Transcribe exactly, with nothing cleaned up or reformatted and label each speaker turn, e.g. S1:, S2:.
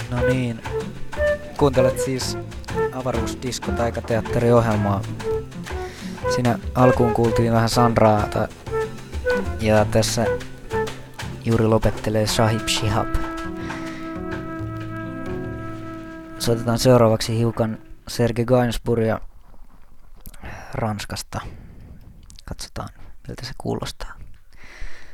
S1: No niin, kuuntelet siis avaruusdisko-taikateatteriohjelmaa. Siinä alkuun kuultiin vähän Sandraata ja tässä juuri lopettelee Sahib Shihab. Soitetaan seuraavaksi hiukan Serge Gainsbouria Ranskasta. Katsotaan miltä se kuulostaa.